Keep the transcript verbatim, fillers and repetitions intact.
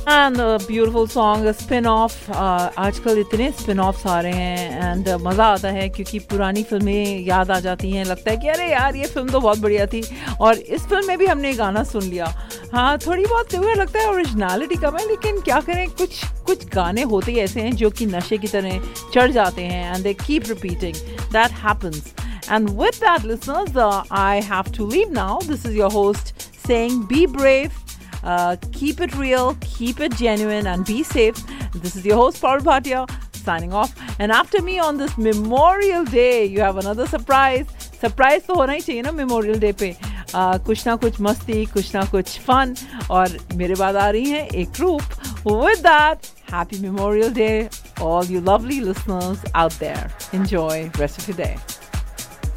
And beautiful song spin off. आजकल इतने spin offs आ रहे हैं एंड uh, मज़ा आता है क्योंकि पुरानी फिल्में याद आ जाती हैं। लगता है कि अरे यार ये फिल्म तो बहुत बढ़िया थी और इस फिल्म में भी हमने गाना सुन लिया। हाँ, थोड़ी बहुत मुझे लगता है ओरिजिनलिटी कम है, लेकिन क्या करें, कुछ कुछ गाने होते ही ऐसे हैं जो कि नशे की तरह चढ़ जाते हैं and they keep repeating. That happens. And with that, listeners, uh, I have to leave now. This is your host saying be brave, uh, keep it real, keep it genuine, and be safe. This is your host, Paul Bhatia, signing off. And after me on this Memorial Day, you have another surprise. Surprise तो होना ही चाहिए ना Memorial Day पे। uh, कुछ ना कुछ मस्ती, कुछ ना कुछ fun, और मेरे बाद आ रही है एक group. With that, happy Memorial Day, all you lovely listeners out there. Enjoy rest of your day.